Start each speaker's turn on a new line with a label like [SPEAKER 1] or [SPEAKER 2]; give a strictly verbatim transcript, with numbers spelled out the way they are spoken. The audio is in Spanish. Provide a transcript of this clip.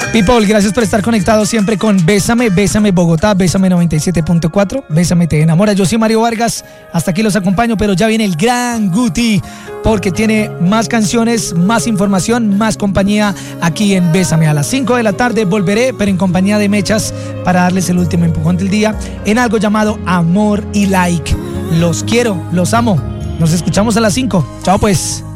[SPEAKER 1] People, gracias por estar conectados siempre con Bésame, Bésame Bogotá, Bésame noventa y siete punto cuatro, Bésame te enamora. Yo soy Mario Vargas, hasta aquí los acompaño, pero ya viene el gran Guti, porque tiene más canciones, más información, más compañía aquí en Bésame. A las cinco de la tarde volveré, pero en compañía de Mechas, para darles el último empujón del día en algo llamado Amor y Like. Los quiero, los amo. Nos escuchamos a las cinco. Chao pues.